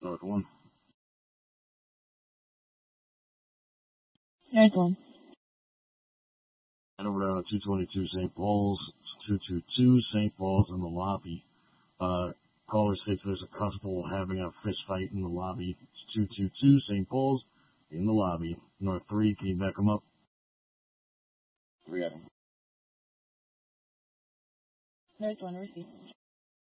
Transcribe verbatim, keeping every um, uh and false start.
North one. North one. And over there on two twenty-two Saint Paul's, two twenty-two Saint Paul's in the lobby. Uh, caller states there's a couple having a fist fight in the lobby. It's two twenty-two Saint Paul's in the lobby. North three, can you back them up? Three of them. North one, receive.